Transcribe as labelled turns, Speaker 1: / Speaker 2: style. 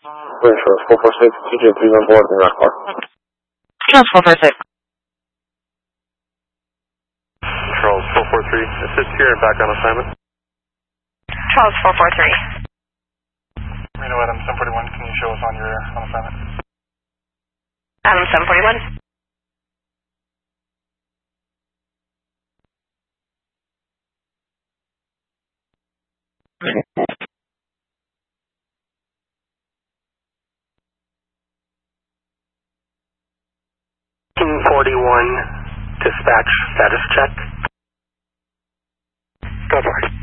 Speaker 1: Charles 446, TJ, please on board and rock.
Speaker 2: Charles 446.
Speaker 3: Charles 443, assist here and back on assignment.
Speaker 2: Charles 443.
Speaker 3: Reno Adam 741, can you show us on assignment?
Speaker 2: Adam 741.
Speaker 4: Team 41, dispatch status check. Go for it.